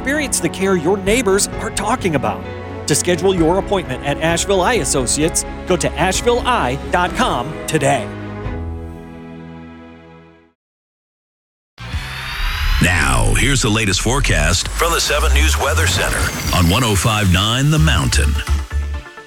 experience the care your neighbors are talking about. To schedule your appointment at Asheville Eye Associates, go to ashevilleeye.com today. Now, here's the latest forecast from the 7 News Weather Center on 105.9 The Mountain.